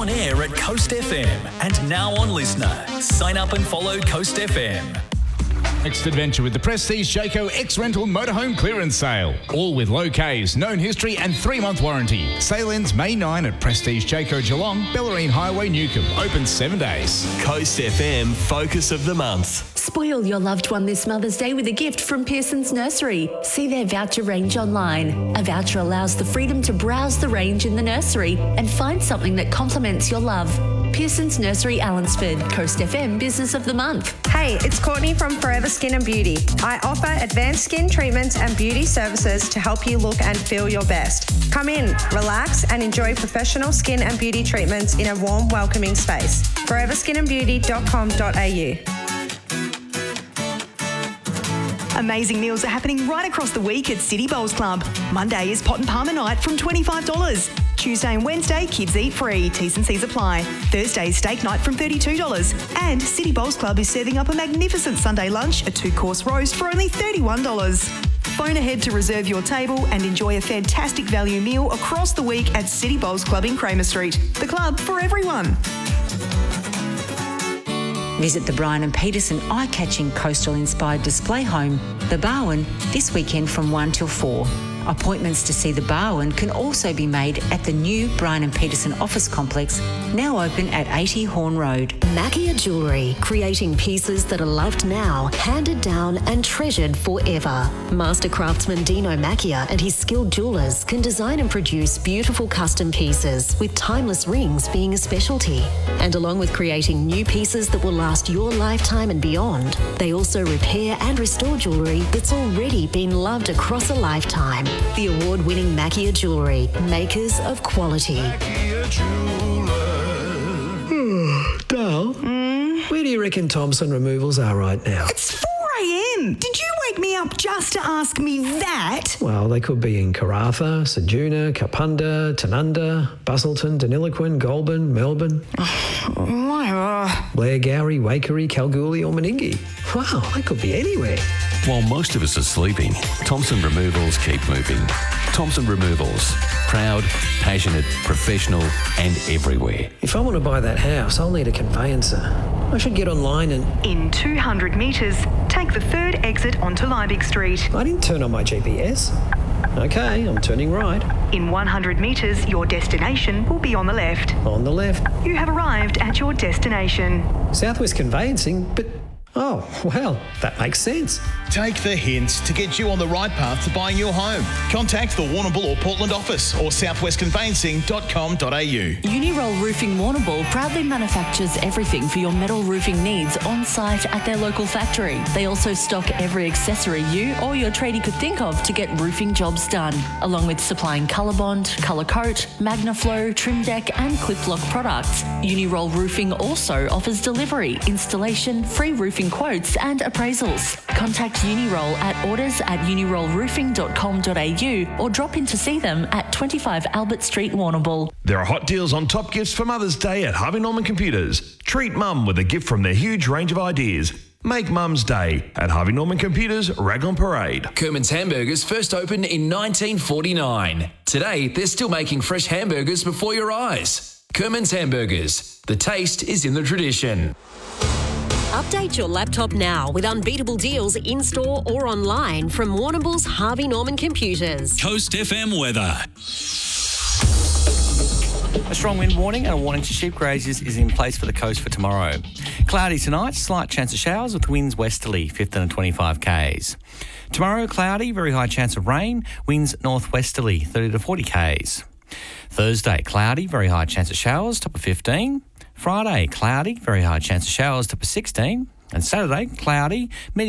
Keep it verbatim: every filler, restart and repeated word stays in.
on air at Coast F M and now on Listener. Sign up and follow Coast F M. Next adventure with the Prestige Jayco X-Rental Motorhome Clearance Sale. All with low Ks, known history and three-month warranty. Sale ends May ninth at Prestige Jayco Geelong, Bellarine Highway, Newcombe. Open seven days. Coast F M Focus of the Month. Spoil your loved one this Mother's Day with a gift from Pearson's Nursery. See their voucher range online. A voucher allows the freedom to browse the range in the nursery and find something that complements your love. Pearson's Nursery, Allansford. Coast F M Business of the Month. Hey, it's Courtney from Forever Skin and Beauty. I offer advanced skin treatments and beauty services to help you look and feel your best. Come in, relax and enjoy professional skin and beauty treatments in a warm, welcoming space. forever skin and beauty dot com dot a u. Amazing meals are happening right across the week at City Bowls Club. Monday is pot and palmer night from twenty-five dollars. Tuesday and Wednesday, kids eat free. T's and C's apply. Thursday is steak night from thirty-two dollars. And City Bowls Club is serving up a magnificent Sunday lunch, a two-course roast for only thirty-one dollars. Phone ahead to reserve your table and enjoy a fantastic value meal across the week at City Bowls Club in Kramer Street. The club for everyone. Visit the Brian and Peterson eye-catching coastal-inspired display home, The Barwon, this weekend from one till four. Appointments to see the Barwon can also be made at the new Brian and Peterson office complex, now open at eighty Horn Road. Mackia Jewellery, creating pieces that are loved now, handed down and treasured forever. Master craftsman Dino Mackia and his skilled jewellers can design and produce beautiful custom pieces, with timeless rings being a specialty. And along with creating new pieces that will last your lifetime and beyond, they also repair and restore jewellery that's already been loved across a lifetime. The award-winning Mackia Jewellery, makers of quality. Dale, mm? Where do you reckon Thompson Removals are right now? It's four a.m. Did you wake me up just to ask me that? Well, they could be in Karratha, Ceduna, Kapunda, Tanunda, Busselton, Deniliquin, Goulburn, Melbourne. Whatever. Blair Gowrie, Waikerie, Kalgoorlie or Meningie. Wow, they could be anywhere. While most of us are sleeping, Thompson Removals keep moving. Thompson Removals. Proud, passionate, professional and everywhere. If I want to buy that house, I'll need a conveyancer. I should get online and... In two hundred metres, take the third exit onto Liebig Street. I didn't turn on my G P S. Okay, I'm turning right. In one hundred metres, your destination will be on the left. On the left. You have arrived at your destination. Southwest Conveyancing, but... Oh, well, that makes sense. Take the hints to get you on the right path to buying your home. Contact the Warrnambool or Portland office or southwest conveyancing dot com dot a u. Uniroll Roofing Warrnambool proudly manufactures everything for your metal roofing needs on site at their local factory. They also stock every accessory you or your tradie could think of to get roofing jobs done, along with supplying Colorbond, Colour Coat, Magnaflow, Trim Deck and Clip Lock products. Uniroll Roofing also offers delivery, installation, free roofing quotes and appraisals. Contact Uniroll at orders at uniroll roofing dot com dot a u or drop in to see them at twenty-five Albert Street, Warrnambool. There are hot deals on top gifts for Mother's Day at Harvey Norman Computers. Treat Mum with a gift from their huge range of ideas. Make Mum's Day at Harvey Norman Computers, Raglan Parade. Kerman's Hamburgers first opened in nineteen forty-nine. Today, they're still making fresh hamburgers before your eyes. Kerman's Hamburgers. The taste is in the tradition. Update your laptop now with unbeatable deals in-store or online from Warrnambool's Harvey Norman Computers. Coast F M weather. A strong wind warning and a warning to sheep grazers is in place for the coast for tomorrow. Cloudy tonight, slight chance of showers with winds westerly, fifteen to twenty-five k's. Tomorrow, cloudy, very high chance of rain, winds northwesterly, thirty to forty k's. Thursday, cloudy, very high chance of showers, top of fifteen. Friday, cloudy, very high chance of showers, top of sixteen. And Saturday, cloudy, medium